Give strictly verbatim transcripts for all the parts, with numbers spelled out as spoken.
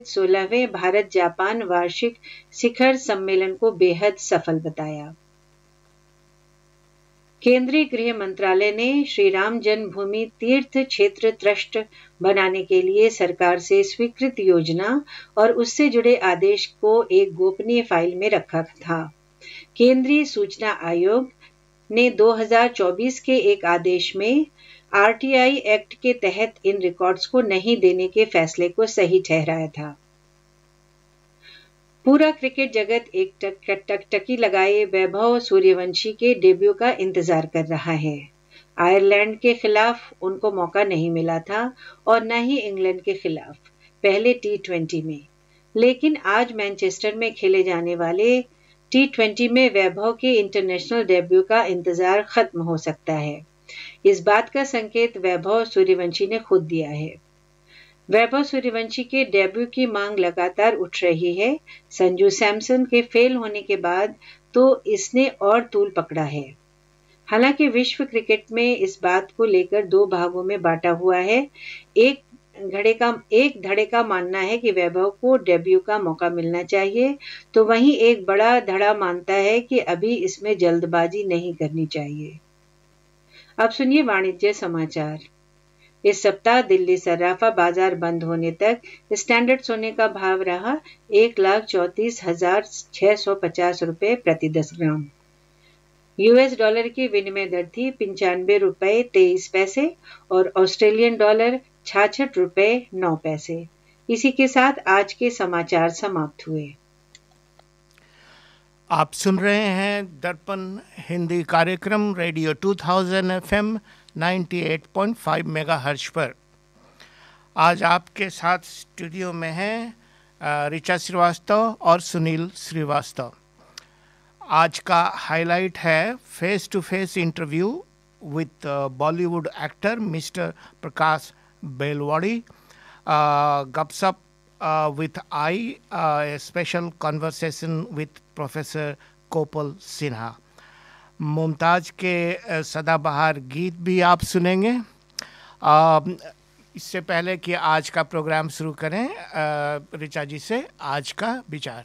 सोलहवें भारत जापान वार्षिक शिखर सम्मेलन को बेहद सफल बताया। केंद्रीय गृह मंत्रालय ने श्री राम जन्मभूमि तीर्थ क्षेत्र ट्रस्ट बनाने के लिए सरकार से स्वीकृत योजना और उससे जुड़े आदेश को एक गोपनीय फाइल में रखा था। केंद्रीय सूचना आयोग ने दो हज़ार चौबीस के एक आदेश में आरटीआई एक्ट के तहत इन रिकॉर्ड्स को नहीं देने के फैसले को सही ठहराया था। पूरा क्रिकेट जगत एक टक टक टकी लगाए वैभव सूर्यवंशी के डेब्यू का इंतजार कर रहा है। आयरलैंड के खिलाफ उनको मौका नहीं मिला था और न ही इंग्लैंड के खिलाफ पहले टी ट्वेंटी में, लेकिन आज मैनचेस्टर में खेले जाने वाले टी ट्वेंटी में वैभव के इंटरनेशनल डेब्यू का इंतजार खत्म हो सकता है। इस बात का संकेत वैभव सूर्यवंशी ने खुद दिया है। वैभव सूर्यवंशी के डेब्यू की मांग लगातार उठ रही है। संजू सैमसन के फेल होने के बाद तो इसने और तूल पकड़ा है। हालांकि विश्व क्रिकेट में इस बात को लेकर दो भागों में बांटा हुआ है। एक धड़े का एक धड़े का मानना है कि वैभव को डेब्यू का मौका मिलना चाहिए, तो वहीं एक बड़ा धड़ा मानता है कि अभी इसमें जल्दबाजी नहीं करनी चाहिए। अब सुनिए वाणिज्य समाचार। इस सप्ताह दिल्ली सर्राफा बाजार बंद होने तक स्टैंडर्ड सोने का भाव रहा एक लाख चौंतीस हजार छह सौ पचास रुपए प्रति दस ग्राम। यूएस डॉलर की विनिमय दर थी पंचानवे रुपए तेईस पैसे और ऑस्ट्रेलियन डॉलर छियासठ रुपए नौ पैसे। इसी के साथ आज के समाचार समाप्त हुए। आप सुन रहे हैं दर्पण हिंदी कार्यक्रम रेडियो दो हज़ार एफएम अट्ठानवे पॉइंट पाँच मेगाहर्ट्ज पर। आज आपके साथ स्टूडियो में हैं ऋचा श्रीवास्तव और सुनील श्रीवास्तव। आज का हाईलाइट है face to face interview with Bollywood actor mister प्रकाश बेलवाड़ी, गपशप with I, special conversation with professor कोपल सिन्हा। मुमताज के सदाबहार गीत भी आप सुनेंगे। इससे पहले कि आज का प्रोग्राम शुरू करें, ऋचा जी से आज का विचार।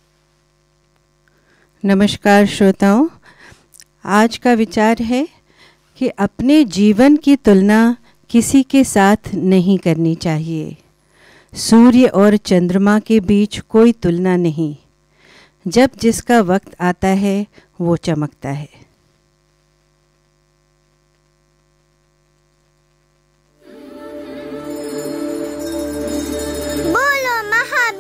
नमस्कार श्रोताओं, आज का विचार है कि अपने जीवन की तुलना किसी के साथ नहीं करनी चाहिए। सूर्य और चंद्रमा के बीच कोई तुलना नहीं। जब जिसका वक्त आता है वो चमकता है।